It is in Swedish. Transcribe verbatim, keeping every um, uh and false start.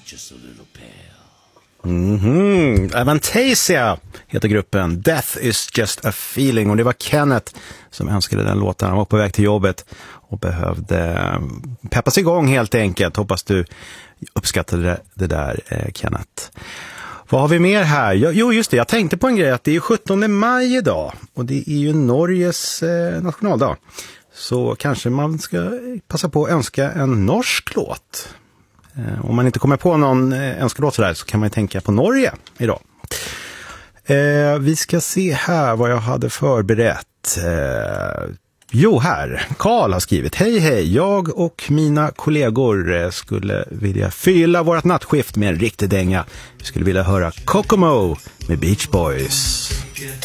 just a little pale. Mhm. Avantasia heter gruppen. Death is just a feeling. Och det var Kenneth som önskade den låten. Han var på väg till jobbet och behövde peppas igång helt enkelt. Hoppas du uppskattade det, det där, eh, Kenneth. Vad har vi mer här? Jo, just det. Jag tänkte på en grej att det är sjuttonde maj idag. Och det är ju Norges eh, nationaldag. Så kanske man ska passa på att önska en norsk låt. Eh, om man inte kommer på någon eh, önskelåt sådär så kan man ju tänka på Norge idag. Eh, vi ska se här vad jag hade förberett. Eh, jo, här. Karl har skrivit: hej hej, jag och mina kollegor skulle vilja fylla vårt nattskift med en riktig dänga. Vi skulle vilja höra Kokomo med Beach Boys. Get